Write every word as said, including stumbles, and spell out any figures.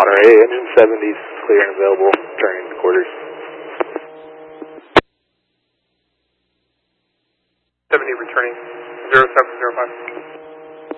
A, engine seventies, clear and available, turning to quarters. seventy returning, zero seven zero five.